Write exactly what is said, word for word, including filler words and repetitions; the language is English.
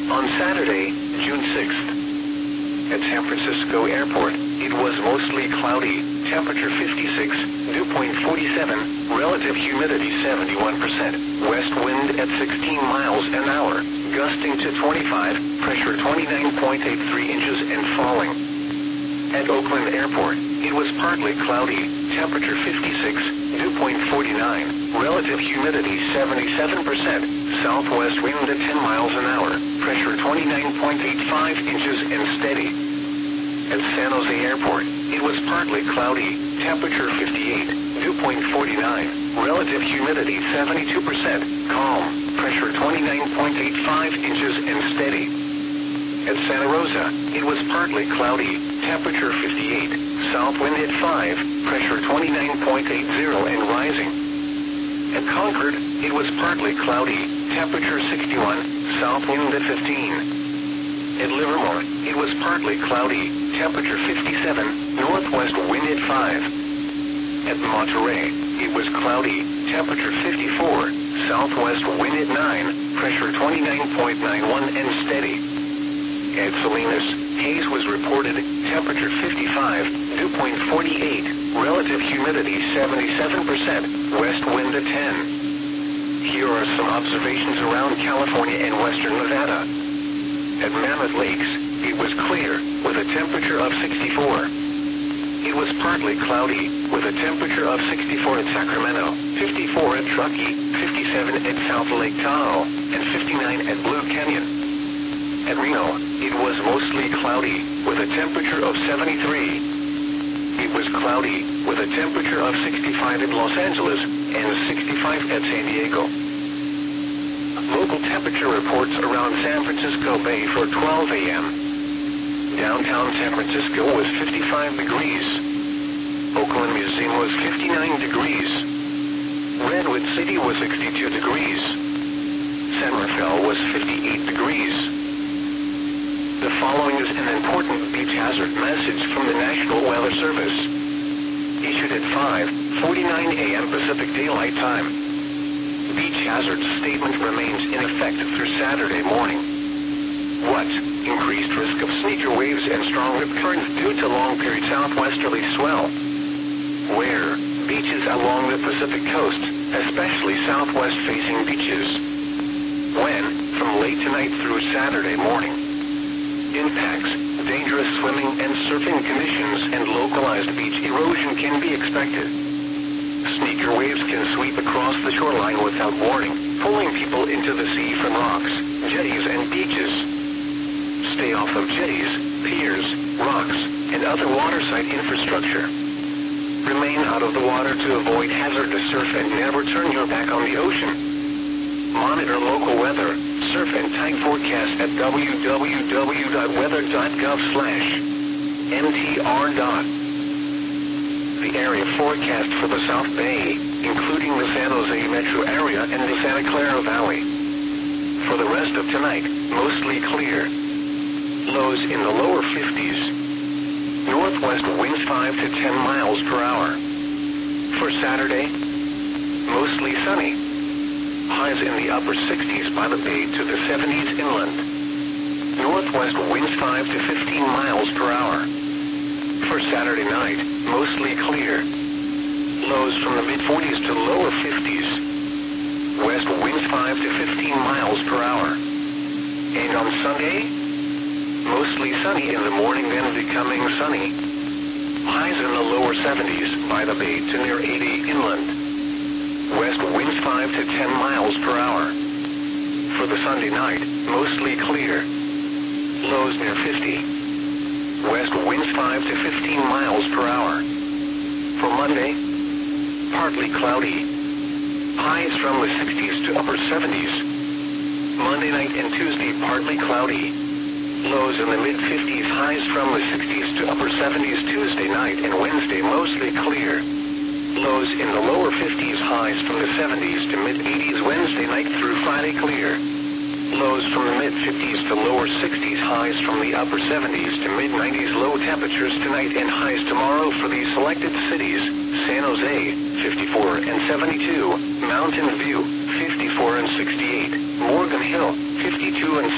On Saturday, June sixth, at San Francisco Airport, it was mostly cloudy, temperature fifty-six, dew point forty-seven, relative humidity seventy-one percent, west wind at sixteen miles an hour, gusting to twenty-five, pressure twenty-nine point eight three inches and falling. At Oakland Airport, it was partly cloudy, temperature fifty-six, dew point forty-nine, relative humidity seventy-seven percent, southwest wind at ten miles an hour, pressure twenty-nine point eight five inches and steady. At San Jose Airport, it was partly cloudy, temperature fifty-eight, dew point forty-nine, relative humidity seventy-two percent, calm, pressure twenty-nine point eight five inches and steady. At Santa Rosa, it was partly cloudy, temperature fifty-eight, south wind at five, pressure twenty-nine point eight zero and rising. At Concord, it was partly cloudy, temperature sixty-one, south wind at fifteen. At Livermore, it was partly cloudy, temperature fifty-seven, northwest wind at five. At Monterey, it was cloudy, temperature fifty-four, southwest wind at nine, pressure twenty-nine point nine one and steady. At Salinas, haze was reported, temperature fifty-five, dew point forty-eight, relative humidity seventy-seven percent, west wind at ten. Here are some observations around California and western Nevada. At Mammoth Lakes, it was clear, with a temperature of sixty-four. It was partly cloudy, with a temperature of sixty-four at Sacramento, fifty-four at Truckee, fifty-seven at South Lake Tahoe, and fifty-nine at Blue Canyon. At Reno, it was mostly cloudy, with a temperature of seventy-three. It was cloudy, with a temperature of sixty-five at Los Angeles, and sixty-five at San Diego. Local temperature reports around San Francisco Bay for twelve a m Downtown San Francisco was fifty-five degrees. Oakland Museum was fifty-nine degrees. Redwood City was sixty-two degrees. San Rafael was fifty-eight degrees. The following is an important beach hazard message from the National Weather Service. Issued at five forty-nine a m Pacific Daylight Time. Beach hazard statement remains in effect through Saturday morning. What? Increased risk of sneaker waves and strong rip currents due to long-period southwesterly swell. Where? Beaches along the Pacific coast, especially southwest-facing beaches. When? From late tonight through Saturday morning. Impacts, dangerous swimming and surfing conditions and localized beach erosion can be expected. Sneaker waves can sweep across the shoreline without warning, pulling people into the sea from rocks, jetties and beaches. Stay off of jetties, piers, rocks, and other waterside infrastructure. Remain out of the water to avoid hazardous surf and never turn your back on the ocean. Monitor local weather, surf and tide forecast at w w w dot weather dot gov slash m t r. The area forecast for the South Bay, including the San Jose metro area and the Santa Clara Valley. For the rest of tonight, mostly clear. Lows in the lower fifties. Northwest winds five to ten miles per hour. For Saturday, mostly sunny. Highs in the upper sixties by the bay to the seventies inland. Northwest winds five to fifteen miles per hour. For Saturday night, mostly clear. Lows from the mid forties to lower fifties. West winds five to fifteen miles per hour. And on Sunday, mostly sunny in the morning then becoming sunny. Highs in the lower seventies by the bay to near eighty inland. West winds five to ten miles per hour. For the Sunday night, mostly clear. Lows near fifty. West winds five to fifteen miles per hour. For Monday, partly cloudy. Highs from the sixties to upper seventies. Monday night and Tuesday partly cloudy. Lows in the mid fifties, highs from the sixties to upper seventies Tuesday night and Wednesday mostly clear. Lows in the lower fifties, highs from the seventies to mid eighties Wednesday night through Friday clear. Lows from the mid fifties to lower sixties, highs from the upper seventies to mid nineties low temperatures tonight and highs tomorrow for these selected cities: San Jose, fifty-four and seventy-two, Mountain View, fifty-four and sixty-eight, Morgan Hill, fifty-two and